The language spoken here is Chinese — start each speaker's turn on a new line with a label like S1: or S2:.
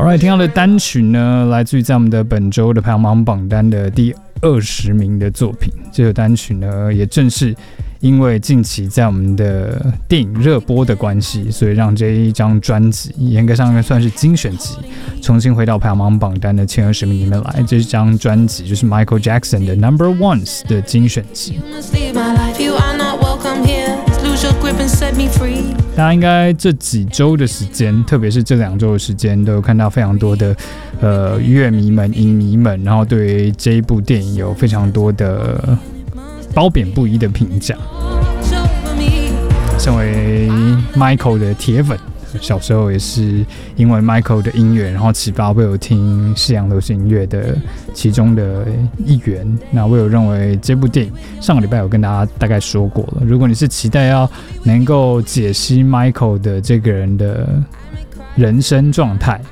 S1: Alright， 听到的单曲呢，来自于在我们的本周的排行榜榜单的第20名的作品。这首单曲呢，也正是因为近期在我们的电影热播的关系，所以让这一张专辑严格上应该算是精选集，重新回到排行榜榜单的前20名里面来。这张专辑就是 Michael Jackson 的 Number Ones 的精选集。大家应该这几周的时间，特别是这2周的时间，都有看到非常多的乐迷们、影迷们，然后对于这一部电影有非常多的褒贬不一的评价。身为 Michael 的铁粉，小时候也是因为 Michael 的音乐，然后启发我有听西洋流行音乐的其中的一员。那我有认为这部电影上个礼拜有跟大家大概说过了，如果你是期待要能够解析 Michael 的这个人的人生状态，